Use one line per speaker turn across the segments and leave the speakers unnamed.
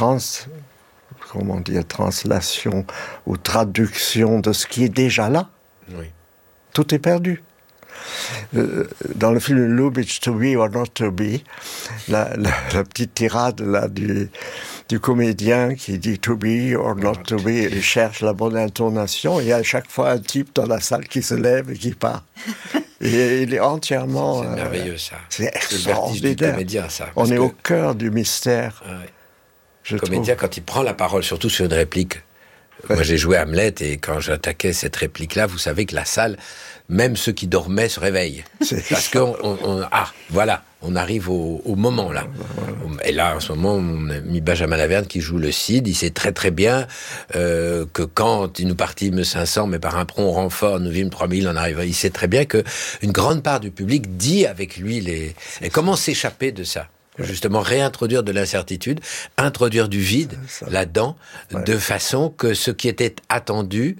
translation ou traduction de ce qui est déjà là.
Oui.
Tout est perdu. Dans le film Lubitsch, To Be or Not To Be, la petite tirade là, du comédien qui dit To Be or Not To Be, il cherche la bonne intonation, et il y a à chaque fois un type dans la salle qui se lève et qui part. Et il est entièrement...
C'est merveilleux, ça.
C'est
le vertige du
extraordinaire.
comédien, ça.
On est au cœur du mystère.
Ouais.
Le
comédien, quand il prend la parole, surtout sur une réplique. Ouais. Moi, j'ai joué Hamlet, et quand j'attaquais cette réplique-là, vous savez que la salle, même ceux qui dormaient, se réveillent. Parce qu'on on arrive au moment, là. Voilà. Et là, en ce moment, on a mis Benjamin Laverne qui joue le Cid. Il sait très très bien que quand nous partîmes 500, mais par un prompt renfort, nous vîmes 3000 en arrivant. Il sait très bien que une grande part du public dit avec lui et comment s'échapper de ça. Justement, réintroduire de l'incertitude, introduire du vide là-dedans, de façon que ce qui était attendu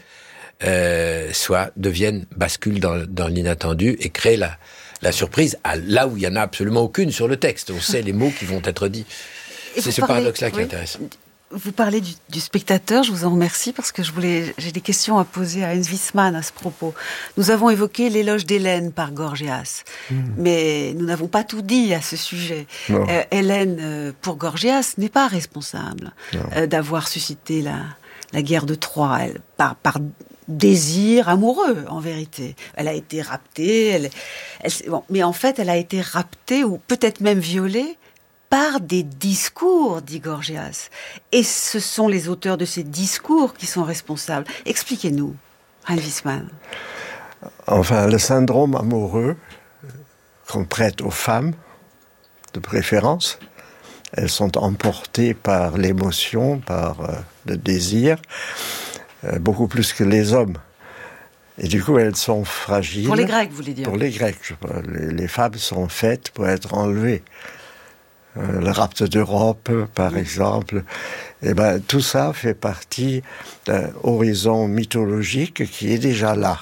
bascule dans l'inattendu et crée la surprise, là où il n'y en a absolument aucune sur le texte. On sait les mots qui vont être dits. C'est ce paradoxe-là qui est intéressant.
Vous parlez du spectateur, je vous en remercie, parce que j'ai des questions à poser à Hans Wiesmann à ce propos. Nous avons évoqué l'éloge d'Hélène par Gorgias, mais nous n'avons pas tout dit à ce sujet. Hélène, pour Gorgias, n'est pas responsable d'avoir suscité la guerre de Troie, par désir amoureux, en vérité. Elle a été raptée, mais en fait, elle a été raptée, ou peut-être même violée, par des discours, dit Gorgias. Et ce sont les auteurs de ces discours qui sont responsables. Expliquez-nous, Hans Wiesmann.
Enfin, le syndrome amoureux qu'on prête aux femmes, de préférence, elles sont emportées par l'émotion, par le désir, beaucoup plus que les hommes. Et du coup, elles sont fragiles.
Pour les Grecs, vous voulez dire ?
Pour les Grecs. Les femmes sont faites pour être enlevées. Le rapt d'Europe, par exemple. Et tout ça fait partie d'un horizon mythologique qui est déjà là.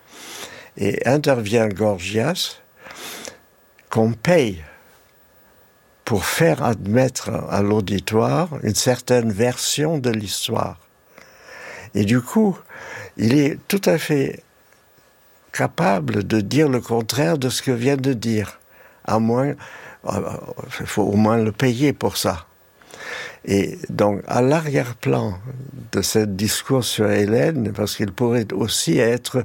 Et intervient Gorgias, qu'on paye pour faire admettre à l'auditoire une certaine version de l'histoire. Et du coup, il est tout à fait capable de dire le contraire de ce que vient de dire. À moins, il faut au moins le payer pour ça. Et donc, à l'arrière-plan de ce discours sur Hélène, parce qu'il pourrait aussi être,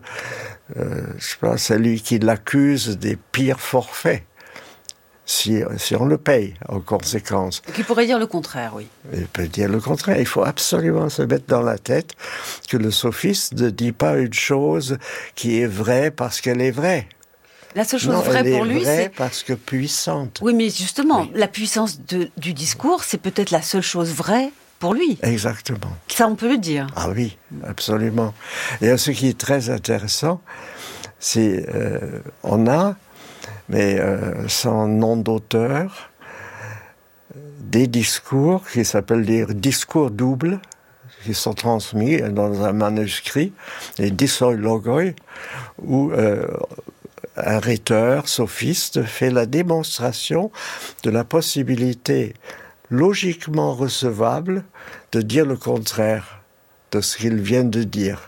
celui qui l'accuse des pires forfaits, si on le paye en conséquence.
Qui pourrait dire le contraire, oui.
Il peut dire le contraire. Il faut absolument se mettre dans la tête que le sophiste ne dit pas une chose qui est vraie parce qu'elle est vraie.
La seule chose vraie pour lui, c'est
parce que puissante.
Oui, mais justement, la puissance du discours, c'est peut-être la seule chose vraie pour lui.
Exactement.
Ça, on peut le dire.
Ah oui, absolument. Et ce qui est très intéressant, c'est on a, mais sans nom d'auteur, des discours qui s'appellent des discours doubles, qui sont transmis dans un manuscrit, les dissoilogoi, où un rhéteur sophiste fait la démonstration de la possibilité logiquement recevable de dire le contraire de ce qu'il vient de dire.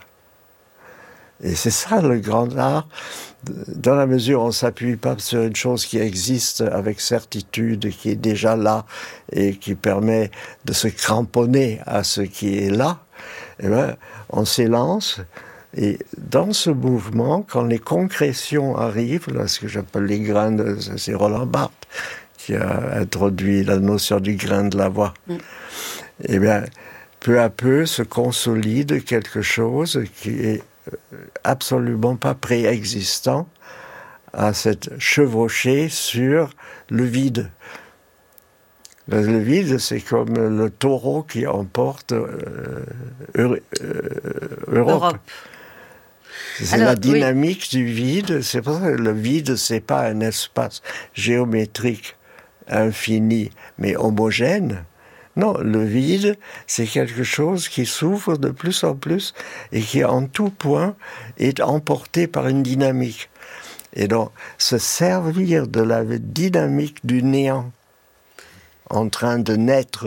Et c'est ça le grand art, dans la mesure où on ne s'appuie pas sur une chose qui existe avec certitude, qui est déjà là et qui permet de se cramponner à ce qui est là, on s'élance. Et dans ce mouvement, quand les concrétions arrivent, là, ce que j'appelle les grains, c'est Roland Barthes qui a introduit la notion du grain de la voix. Et peu à peu se consolide quelque chose qui est absolument pas préexistant à cette chevauchée sur le vide. Le vide, c'est comme le taureau qui emporte Europe. C'est la dynamique du vide. C'est pour ça que le vide, c'est pas un espace géométrique infini, mais homogène. Non, le vide, c'est quelque chose qui s'ouvre de plus en plus et qui, en tout point, est emporté par une dynamique. Et donc, se servir de la dynamique du néant en train de naître